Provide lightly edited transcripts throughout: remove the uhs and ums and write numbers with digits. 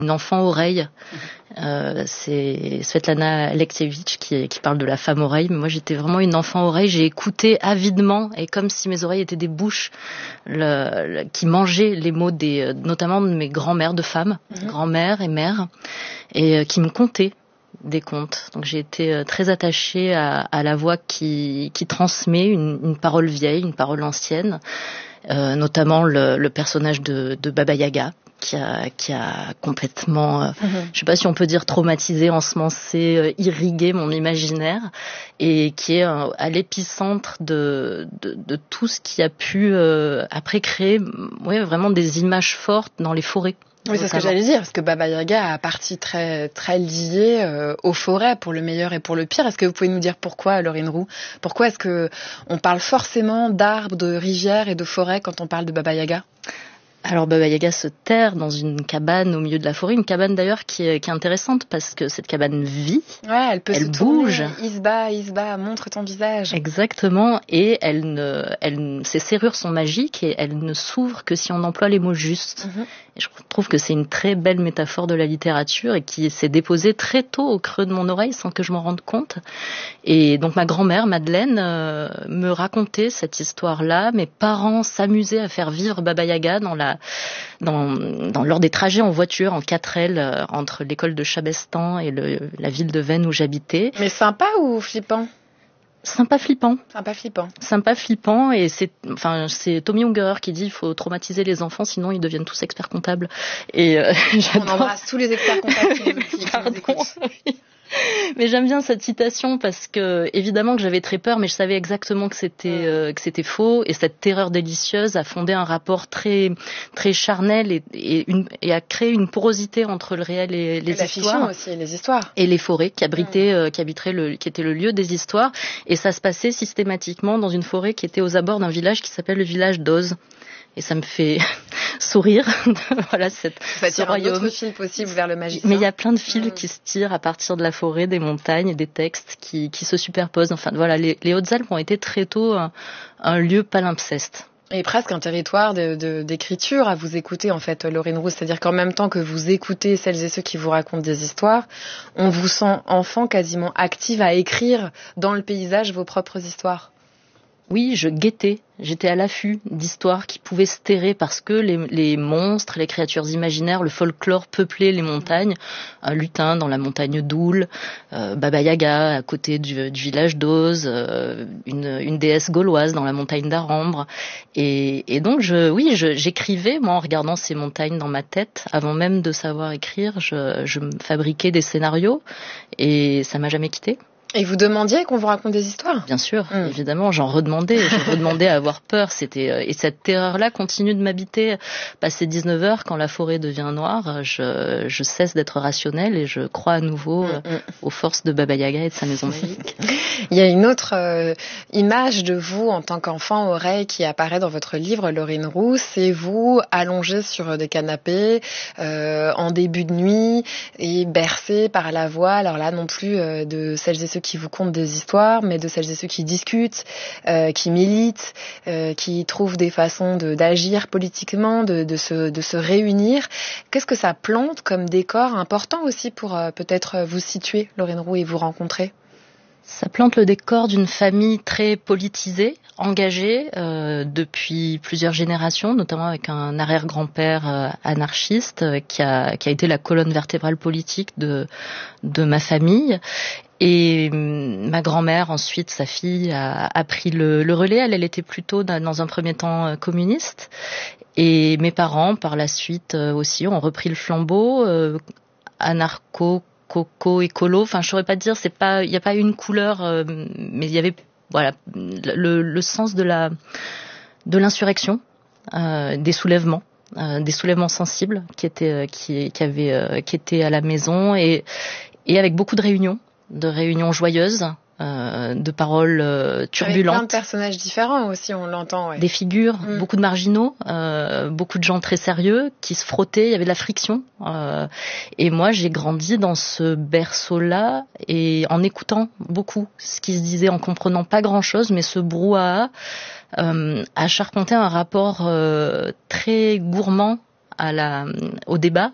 une enfant oreille. C'est Svetlana Alexievitch qui parle de la femme oreille. Mais moi, j'étais vraiment une enfant oreille. J'ai écouté avidement et comme si mes oreilles étaient des bouches qui mangeaient les mots notamment de mes grands-mères de femmes, grand-mère et mère, et qui me contaient des contes. Donc j'ai été très attachée à la voix qui transmet une parole vieille, une parole ancienne, notamment le personnage de Baba Yaga qui a complètement, je sais pas si on peut dire traumatisé, ensemencé, irrigué mon imaginaire, et qui est à l'épicentre de tout ce qui a pu après créer vraiment des images fortes dans les forêts. Oui, c'est ce que j'allais dire, parce que Baba Yaga a partie très, très liée aux forêts, pour le meilleur et pour le pire. Est-ce que vous pouvez nous dire pourquoi, Laurine Roux? Pourquoi est-ce que on parle forcément d'arbres, de rivières et de forêts quand on parle de Baba Yaga? Alors Baba Yaga se terre dans une cabane au milieu de la forêt, une cabane d'ailleurs qui est intéressante parce que cette cabane vit, elle bouge. Isba, montre ton visage. Exactement, et ses serrures sont magiques et elles ne s'ouvrent que si on emploie les mots justes. Et je trouve que c'est une très belle métaphore de la littérature et qui s'est déposée très tôt au creux de mon oreille sans que je m'en rende compte. Et donc ma grand-mère, Madeleine, me racontait cette histoire-là. Mes parents s'amusaient à faire vivre Baba Yaga lors des trajets en voiture, en 4L, entre l'école de Chabestan et la ville de Veynes où j'habitais. Mais sympa ou flippant? Sympa flippant. Sympa flippant, et c'est Tommy Ungerer qui dit il faut traumatiser les enfants sinon ils deviennent tous experts comptables. Et on embrasse tous les experts comptables qui nous écoutent. Mais j'aime bien cette citation parce que évidemment que j'avais très peur, mais je savais exactement que c'était faux, et cette terreur délicieuse a fondé un rapport très très charnel et a créé une porosité entre le réel et les la histoires. Fiction aussi, les histoires. Et les forêts qui était le lieu des histoires, et ça se passait systématiquement dans une forêt qui était aux abords d'un village qui s'appelle le village d'Oz. Et ça me fait sourire, voilà, ce royaume. Un autre fil possible vers le magicien. Mais il y a plein de fils qui se tirent à partir de la forêt, des montagnes, des textes qui se superposent. Enfin, voilà, les Hautes-Alpes ont été très tôt un lieu palimpseste. Et presque un territoire d'écriture à vous écouter, en fait, Laurine Roux. C'est-à-dire qu'en même temps que vous écoutez celles et ceux qui vous racontent des histoires, on vous sent enfant quasiment active à écrire dans le paysage vos propres histoires. Oui, je guettais. J'étais à l'affût d'histoires qui pouvaient se terrer parce que les monstres, les créatures imaginaires, le folklore peuplait les montagnes. Un lutin dans la montagne d'Oul, Baba Yaga à côté du village d'Oz, une déesse gauloise dans la montagne d'Arambre. Et donc j'écrivais, moi, en regardant ces montagnes dans ma tête. Avant même de savoir écrire, je me fabriquais des scénarios et ça m'a jamais quitté. Et vous demandiez qu'on vous raconte des histoires? Bien sûr, évidemment, j'en redemandais. Je redemandais à avoir peur. Et cette terreur-là continue de m'habiter. Passé 19 heures, quand la forêt devient noire, je cesse d'être rationnelle et je crois à nouveau aux forces de Baba Yaga et de sa maison magique. Il y a une autre image de vous en tant qu'enfant oreille qui apparaît dans votre livre, Laurine Roux. C'est vous allongé sur des canapés en début de nuit et bercé par la voix. Alors là, non plus de celles et ceux qui vous content des histoires, mais de celles et ceux qui discutent, qui militent, qui trouvent des façons d'agir politiquement, de se réunir. Qu'est-ce que ça plante comme décor important aussi pour peut-être vous situer, Laurine Roux, et vous rencontrer? Ça plante le décor d'une famille très politisée, engagée depuis plusieurs générations, notamment avec un arrière-grand-père anarchiste qui a été la colonne vertébrale politique de ma famille. Et ma grand-mère, ensuite, sa fille, a pris le relais. Elle était plutôt dans un premier temps communiste. Et mes parents, par la suite aussi, ont repris le flambeau, anarcho, coco, écolo. Enfin, je saurais pas dire, il n'y a pas une couleur, mais il y avait, voilà, le sens de l'insurrection, des soulèvements sensibles qui étaient à la maison et avec beaucoup de réunions joyeuses, de paroles turbulentes. Avec plein de personnages différents aussi, on l'entend. Ouais. Des figures, beaucoup de marginaux, beaucoup de gens très sérieux qui se frottaient, il y avait de la friction. Et moi, j'ai grandi dans ce berceau-là et en écoutant beaucoup ce qui se disait, en comprenant pas grand-chose, mais ce brouhaha a charpenté un rapport très gourmand au débat,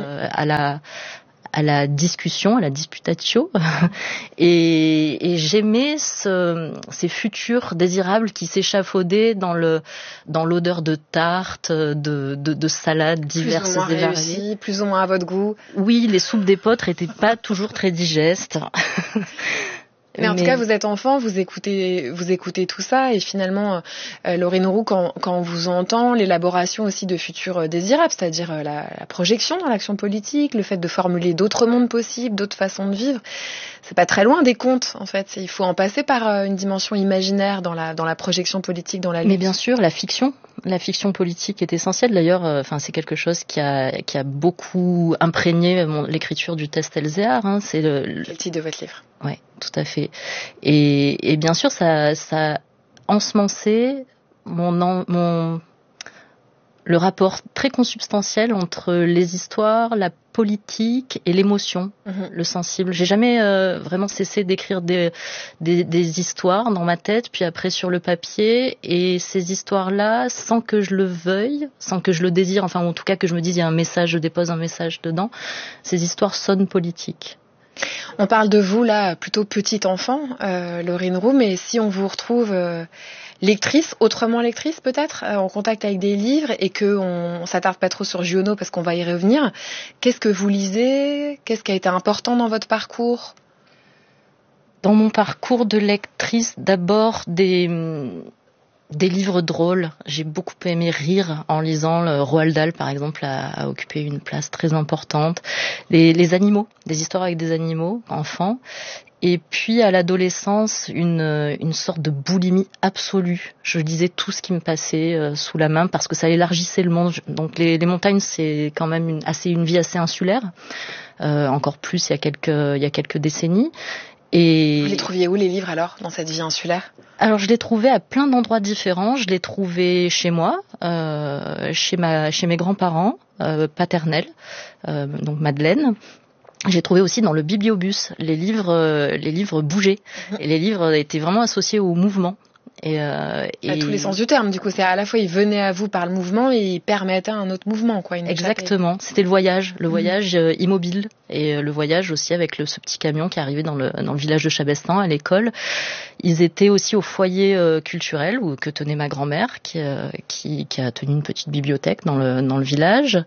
à la discussion, à la disputatio, et j'aimais ces futurs désirables qui s'échafaudaient dans l'odeur de tarte, de salades diverses et variées. Réussi, plus ou moins à votre goût. Oui, les soupes d'épeautre étaient pas toujours très digestes. Mais en tout cas, vous êtes enfant, vous écoutez tout ça, et finalement, Laurine Roux, quand on vous entend, l'élaboration aussi de futurs désirables, c'est-à-dire la projection dans l'action politique, le fait de formuler d'autres mondes possibles, d'autres façons de vivre, c'est pas très loin des contes, en fait. Il faut en passer par une dimension imaginaire dans la projection politique, dans la lutte. Mais bien sûr, la fiction politique est essentielle. D'ailleurs, c'est quelque chose qui a beaucoup imprégné l'écriture du Test Elzéar. C'est le titre de votre livre. Ouais, tout à fait. Et bien sûr, ça a ensemencé le rapport très consubstantiel entre les histoires, la politique et l'émotion, le sensible. J'ai jamais vraiment cessé d'écrire des histoires dans ma tête, puis après sur le papier, et ces histoires-là, sans que je le veuille, sans que je le désire, enfin en tout cas que je me dise il y a un message, je dépose un message dedans, ces histoires sonnent politiques. On parle de vous là, plutôt petite enfant, Laurine Roux, mais si on vous retrouve lectrice, autrement lectrice peut-être, en contact avec des livres, et qu'on s'attarde pas trop sur Giono parce qu'on va y revenir, qu'est-ce que vous lisez ? Qu'est-ce qui a été important dans votre parcours ? Dans mon parcours de lectrice, d'abord des livres drôles. J'ai beaucoup aimé rire en lisant. Le Roald Dahl, par exemple, a occupé une place très importante. Les animaux, des histoires avec des animaux, enfants. Et puis à l'adolescence, une sorte de boulimie absolue. Je lisais tout ce qui me passait sous la main parce que ça élargissait le monde. Donc les montagnes, c'est quand même une vie assez insulaire, encore plus il y a quelques décennies. Et vous les trouviez où les livres alors, dans cette vie insulaire ? Alors je les trouvais à plein d'endroits différents. Je les trouvais chez moi, chez mes grands-parents paternels, donc Madeleine. J'ai trouvé aussi dans le bibliobus les livres bougeaient, et les livres étaient vraiment associés au mouvement. À tous les sens du terme, du coup, c'est à la fois ils venaient à vous par le mouvement et ils permettaient un autre mouvement, quoi. Exactement, c'était le voyage immobile, et le voyage aussi avec ce petit camion qui arrivait dans le village de Chabestan à l'école. Ils étaient aussi au foyer culturel que tenait ma grand-mère, qui a tenu une petite bibliothèque dans le village.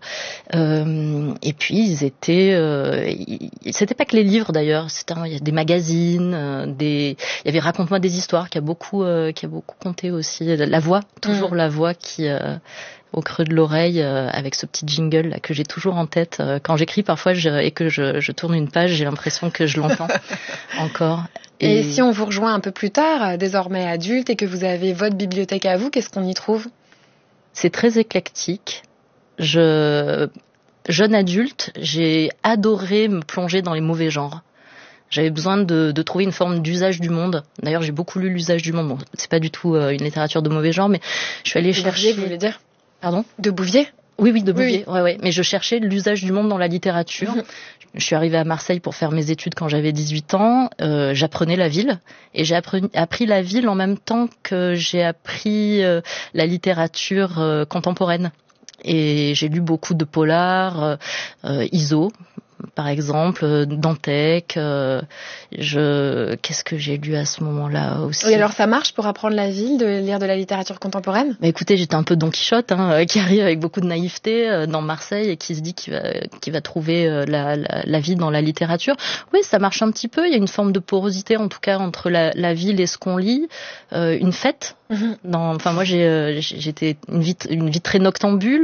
Et puis ils étaient, c'était pas que les livres d'ailleurs, il y a des magazines, il y avait Raconte-moi des histoires qui a beaucoup compté aussi. La voix, toujours la voix qui au creux de l'oreille avec ce petit jingle là que j'ai toujours en tête quand j'écris parfois et que je tourne une page, j'ai l'impression que je l'entends encore. Et si on vous rejoint un peu plus tard, désormais adulte, et que vous avez votre bibliothèque à vous, qu'est-ce qu'on y trouve ? C'est très éclectique. Jeune adulte, j'ai adoré me plonger dans les mauvais genres. J'avais besoin de trouver une forme d'usage du monde. D'ailleurs, j'ai beaucoup lu l'usage du monde. Bon, c'est pas du tout une littérature de mauvais genre, mais je suis allée chercher... Bouvier, vous voulez dire ? Pardon ? De Bouvier ? Oui, de Bouvier. Oui. Ouais. Mais je cherchais l'usage du monde dans la littérature. Je suis arrivée à Marseille pour faire mes études quand j'avais 18 ans. J'apprenais la ville. Et j'ai appris la ville en même temps que j'ai appris la littérature contemporaine. Et j'ai lu beaucoup de polars, Iso, par exemple, Dantec. Qu'est-ce que j'ai lu à ce moment-là aussi ? Oui, alors ça marche pour apprendre la ville, de lire de la littérature contemporaine ? Bah écoutez, j'étais un peu Don Quichotte, qui arrive avec beaucoup de naïveté dans Marseille et qui se dit qu'il va trouver la vie dans la littérature. Oui, ça marche un petit peu. Il y a une forme de porosité, en tout cas, entre la ville et ce qu'on lit. Une fête. Moi, j'étais une vie très noctambule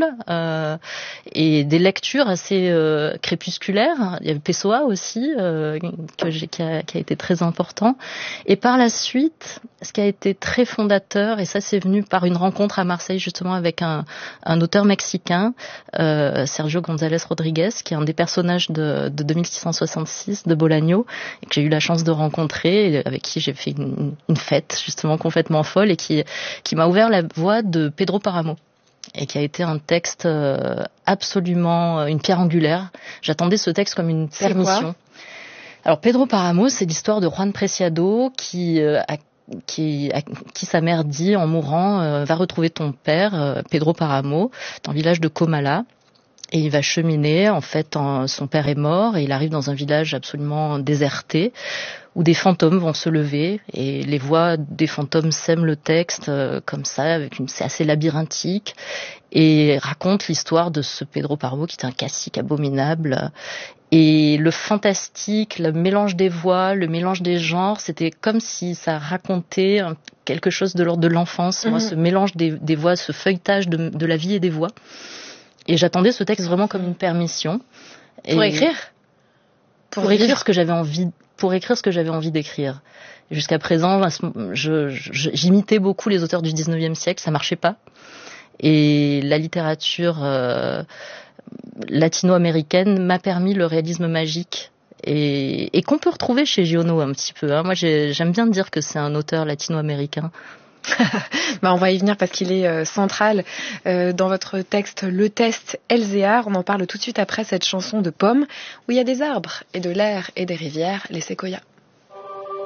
et des lectures assez crépusculaires. Il y avait Pessoa aussi qui a été très important. Et par la suite, ce qui a été très fondateur, et ça c'est venu par une rencontre à Marseille justement avec un auteur mexicain, Sergio González Rodríguez, qui est un des personnages de 2666 de Bolaño, et que j'ai eu la chance de rencontrer, et avec qui j'ai fait une fête justement complètement folle, et qui m'a ouvert la voie de Pedro Páramo, et qui a été un texte absolument une pierre angulaire. J'attendais ce texte comme une permission. Alors Pedro Páramo, c'est l'histoire de Juan Preciado qui sa mère dit en mourant va retrouver ton père Pedro Páramo dans le village de Comala. Et il va cheminer, en fait, son père est mort et il arrive dans un village absolument déserté où des fantômes vont se lever et les voix des fantômes sèment le texte comme ça, c'est assez labyrinthique et raconte l'histoire de ce Pedro Parbo qui est un cacique abominable. Et le fantastique, le mélange des voix, le mélange des genres, c'était comme si ça racontait quelque chose de l'ordre de l'enfance. Moi, ce mélange des voix, ce feuilletage de la vie et des voix. Et j'attendais ce texte vraiment comme une permission. Pour écrire Pour écrire ce que j'avais envie d'écrire. Jusqu'à présent, j'imitais beaucoup les auteurs du 19e siècle, ça marchait pas. Et la littérature latino-américaine m'a permis le réalisme magique. Et qu'on peut retrouver chez Giono un petit peu. Moi, j'aime bien dire que c'est un auteur latino-américain. On va y venir parce qu'il est central dans votre texte Le Test Elzéar. On en parle tout de suite après cette chanson de Pomme où il y a des arbres et de l'air et des rivières, les séquoias.